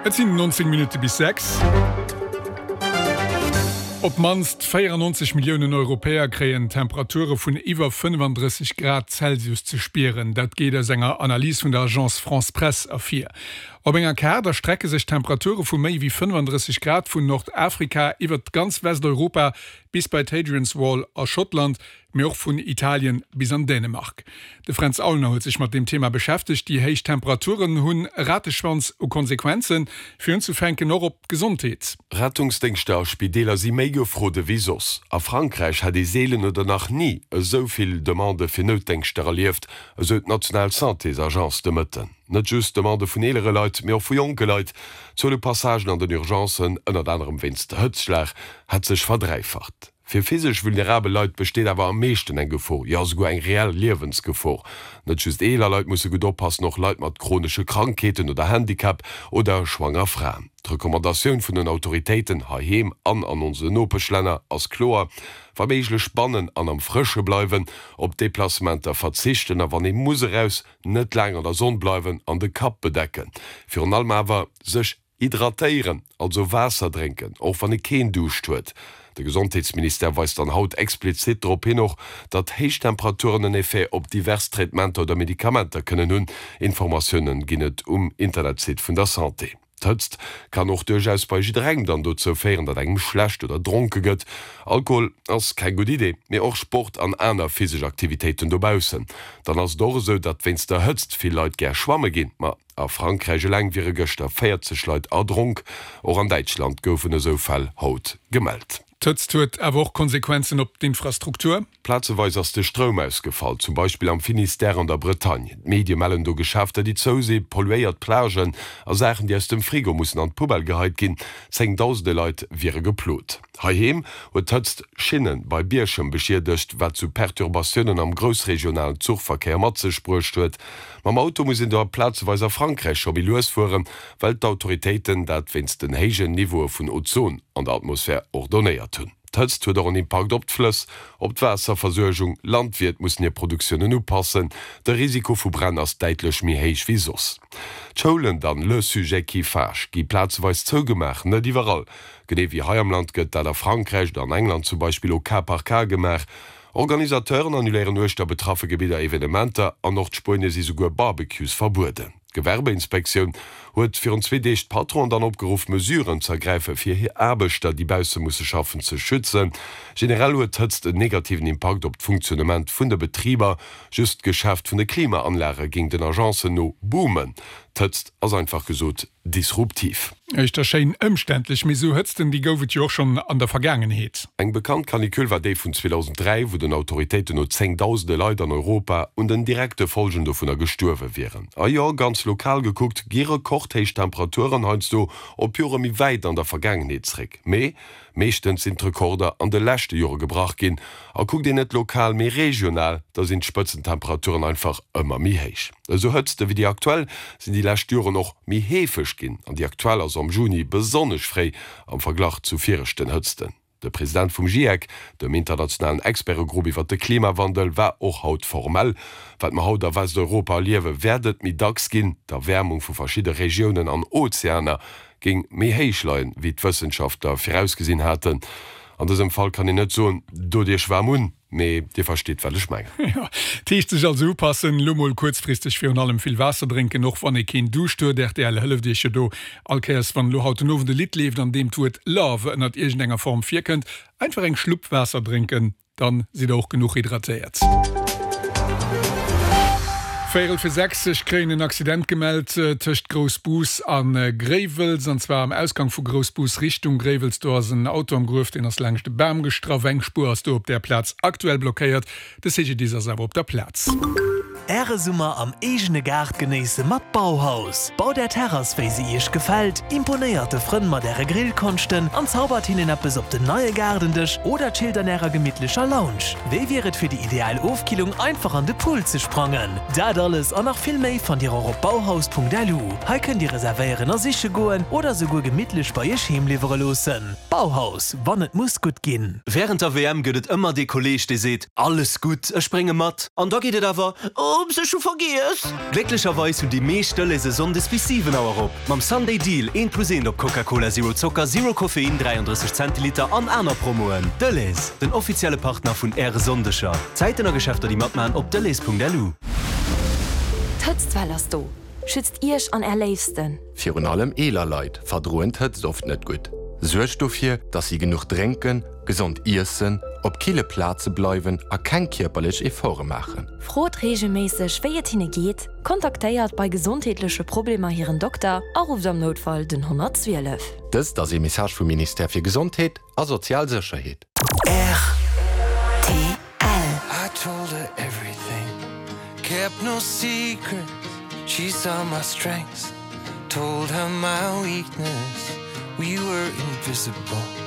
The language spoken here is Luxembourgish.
Et sind 19 Minuten bis 6. Op manst 94 Millionen Europäer kreen Temperature vun iwwer 35 Grad Celsius zu spieren. Dat geht der Sänger Analyse von der Agence France Presse a4. Op enger Kader strecke sich Temperature vu méi wie 35 Grad vun Nordafrika iwwer ganz Westeuropa bis bei Hadrian's Wall a Schottland, mir auch von Italien bis an Dänemark. De Franz Aulner hat sich mit dem Thema beschäftigt, die heich Temperaturen hun Ratteschwanz und Konsequenzen für zu fenken noch op Gesundheit. Rettungsdenkste aus Spideler sie mé gefrode Visos. A Frankreich hat die Seelen oder nach nie soviel Demande für Notdenkste erlieft, so National Santé-Agence de Mëtten. Net just Demande vun elere Leiit mé vu Joke Leiit zo de Passagen an den Urgenzen ënner anderem winst Hëtzschlag hat sech verdreifacht. Für physisch vulnerable Leute besteht aber am meisten ein Gefahr, ja sogar ein real Lebensgefahr. Nicht just Leute müssen gut aufpassen, noch Leute mit chronischen Krankheiten oder Handicap oder schwanger Frauen. Die Rekommandation von den Autoritäten heim an unsere Nopeschländer als klar, vermeidlich spannen an am Frische bleiben, ob Deplacementer verzichten, aber man muss raus nicht länger der Sonne bleiben, an den Kap bedecken. Für allem aber sich hydratieren, also Wasser trinken, auch wenn kein duscht wird. Der Gesundheitsminister weist an Haut explizit darauf hin, dass Heichtemperaturen einen Effekt auf divers Treatmente oder Medikamente können nun Informationen gehen Internetseite von der Santé. Tëtzt kann auch durchaus bei Drängen dann dazu führen, dass einem schlecht oder trunken geht. Alkohol ist keine gute Idee, mehr auch Sport an einer physischen Aktivitäten dabausen. Dann ist es doch so, dass wenn es da hützt, viele Leute gerne schwammen gehen. A Frankreich lang wie gestern 40 Leute ertrunken, auch an Deutschland goufen so Fall Haut gemeldet. Tëtzt huet awer auch Konsequenzen op d'Infrastruktur. Platzeweis ass de Strom ausgefallen, zum Beispiel am Finisterre an der Bretagne. Medien melden do Geschäfte, die Zousee polluéiert Plagen, a Sachen, die aus dem Frigo mussssen an Pubel gehalt gin, 10.000 Leute wiere geplot. Haiem huet tëtzt Schinnen bei Bierschem beschierdecht, wat zu Perturbationen am grossregionalen Zugverkehr matze sprucht huet. Mam Auto muss in der Platzeweiser Frankreich schon losfuhren, weil d'Autoritäten dat wenns den hegen Niveau vun Ozon an der Atmosphäre ordonnéiert hunn. Tëtzt huet an Impact op d'Flëss, op d'Wasserversorgung, Landwirt mussssen ihr Produktionen upassen, de Risiko vu Brenn ass deitlech mi héich wie sos. D'Scholen dann le sujet qui fâche, gi Platzweis zougemach, net iwwerall. Genee wie hai am Land gëtt, dat der Frankreich an England zum Beispiel o K par K gemach. Organisateuren annuléieren euch der betraffe Gebieter Evenementer an Nordspone si sogar Barbecues verbuden. Gewerbeinspektion huet fir un 2D Patron dann opgerufen Mesuren zu ergreifen fir hier Erbeter die Bause musssse schaffen ze schützen. Generell huet hëtzt den negativen Impact op d'Funktionament vun der Betrieber, just Geschäft vun de Klimaanlage ging den Agenzen no boomen. Tëtzt as einfach gesot disruptiv. Echt erschein ëmständlich mis so hëtzten die gouft joch schon an der Vergangenheet. Eng bekannt Kanikül war déi vun 2003, wo den Autoritäten no 10.000 Leute an Europa und den direkte Folgen vun der gesturwe wären. A ja ganz lokal geguckt, gere kochtheich Temperaturen heinst du op Jore mi weit an der Vergangenheetsreck. Meeschtens sind Rekorder an de lächte Jore gebracht gin, a guck den net lokal mé regional, da sind Spëtzentemperaturen einfach ëmmer mi héich. So hëtzte wie die aktuell sind die Lächtüre noch mi hefech gin, an die aktuell as am Juni besonnech frei am Verglach zu virchten hëtzten. Der Präsident vom GIEC, dem internationalen Expertgruppe iwwer de Klimawandel, war auch haut formell, wat ma haut der Westeuropa liewe werdet mit dacks gin, der Wärmung vu verschiedene Regionen an Ozeaner ging mé héichlein, wie d'Wissenschaftler vorausgesehen hatten. An diesem Fall kann ich net so, du dir schwamun, me dir versteht, weil ich meine. Ja, Tisch sich also upassen, lummel kurzfristig für allem viel Wasser trinken, noch wann ich kein Duschtour, der hilft dich do, alkes von lo haut no de Lied lebt, an dem tut Love in dat irgendeiner Form vier könnt, einfach ein Schlupfwasser trinken, dann sind auch genug hydratiert. Für 60 kriegen ein Accident gemeldet zwischen Großbus an Grevels, und zwar am Ausgang von Großbus Richtung Grevels. Da ist ein Auto am Grüft in das längste Baum gestraft. Spur hast du auf der Platz aktuell blockiert. Das sehe ich dieser selber auf der Platz. Ehresummer am egene Gart genieße mat Bauhaus. Bau der Terras, wie sie isch gefällt, imponierte Frön mat der Grillkonsten, an zaubert ihnen bis op den neue Gardentisch oder chillt an ihrer gemütlicher Lounge. Wie wäret für die ideale Aufkühlung einfach an den Pool zu sprangen? Da alles an noch viel mehr von dir auf Bauhaus.delu. Hier könnt ihr reservieren an sich gehen oder sogar gemütlich bei ihr Heimliefern losen. Bauhaus, wann es muss gut gehen. Während der WM geht immer die Kollege, die seht, alles gut, ich springe matt. Und da geht es aber, oh, se schon vergiss. Glücklicherweise hun die meesstelle Saison des bis 7 Euro. Mam Sunday Deal 1+1 op Coca-Cola Zero Zucker, Zero Koffein, 33 Centiliter an einer Promoen. Dëlles, den offizielle Partner vun Äre Sondescher. Zeitener Geschäfter die Matman op dëlles.lu. Tëtztwellers du. Schützt Isch an erleefsten. Fi un allem eler Leiit verdroen hëtzt oft net gut. Suercht du fir, dat sie genug trinken, gesund Issen, op kille Plaze bleiwen a kein kirperlech Effore machen. Frot regelmäßig wéiet hinne geht, kontaktéiert bei gesundheitliche Probleme hireieren Doktor a ruft am Notfall den 112. Dës dat e Message vum Minister fir Gesundheet a Sozialsicherheet. RTL. I told her everything, kept no secret. She saw my strengths, told her my weakness. We were invisible.